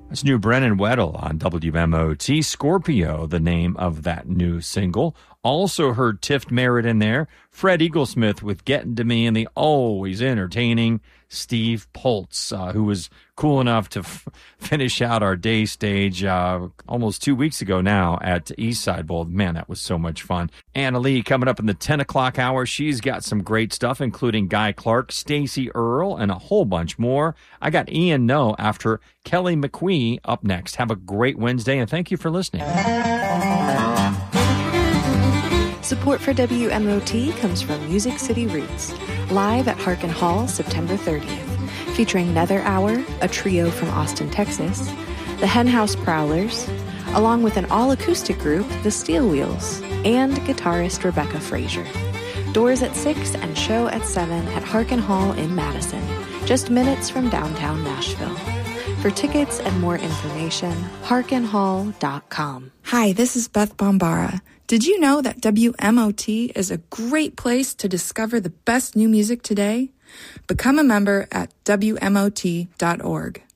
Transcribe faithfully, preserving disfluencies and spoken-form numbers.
That's new Brennan Weddle on W M O T. Scorpio, the name of that new single. Also heard Tiff Merritt in there. Fred Eaglesmith with Getting to Me, and the always entertaining Steve Poltz, uh, who was cool enough to f- finish out our day stage uh, almost two weeks ago now at Eastside Bowl. Man, that was so much fun. Anna Lee coming up in the ten o'clock hour. She's got some great stuff, including Guy Clark, Stacey Earle, and a whole bunch more. I got Ian No after Kelly McQueen up next. Have a great Wednesday, and thank you for listening. Support for W M O T comes from Music City Roots, live at Harkin Hall September thirtieth, featuring Nether Hour, a trio from Austin, Texas, the Henhouse Prowlers, along with an all-acoustic group, the Steel Wheels, and guitarist Rebecca Frazier. Doors at six and show at seven at Harkin Hall in Madison, just minutes from downtown Nashville. For tickets and more information, harkin hall dot com. Hi, this is Beth Bombara. Did you know that W M O T is a great place to discover the best new music today? Become a member at W M O T dot org.